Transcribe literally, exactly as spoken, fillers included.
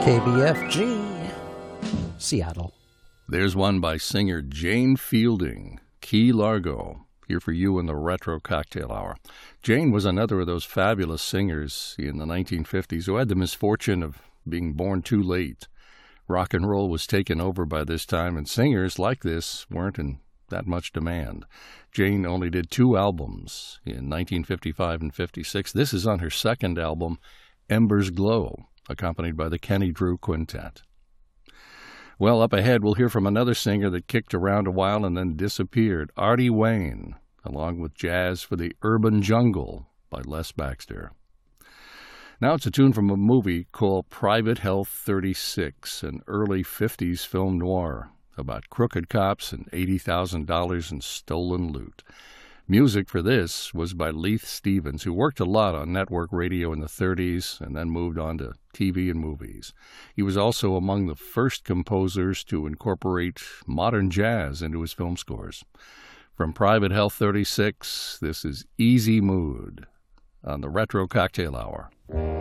K B F G, Seattle. There's one by singer Jane Fielding, Key Largo, here for you in the Retro Cocktail Hour. Jane was another of those fabulous singers in the nineteen fifties who had the misfortune of being born too late. Rock and roll was taken over by this time, and singers like this weren't in that much demand. Jane only did two albums in nineteen fifty-five and fifty-six. This is on her second album, Embers Glow, accompanied by the Kenny Drew Quintet. Well, up ahead, we'll hear from another singer that kicked around a while and then disappeared, Artie Wayne, along with Jazz for the Urban Jungle by Les Baxter. Now it's a tune from a movie called Private Health thirty-six, an early fifties film noir about crooked cops and eighty thousand dollars in stolen loot. Music for this was by Leith Stevens, who worked a lot on network radio in the thirties and then moved on to T V and movies. He was also among the first composers to incorporate modern jazz into his film scores. From Private Health thirty-six, this is Easy Mood on the Retro Cocktail Hour.